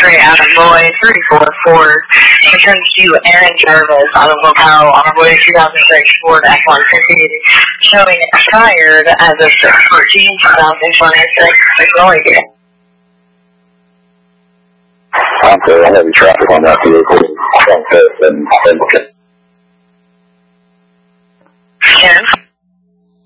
straight out of Lloyd, 34 Ford. Returns to Aaron Jarvis out of Locale on a Lloyd 2006 Ford F-150, showing expired as of 6/14/2026. Ignore you. Okay, I'm having traffic on that vehicle. And Aaron?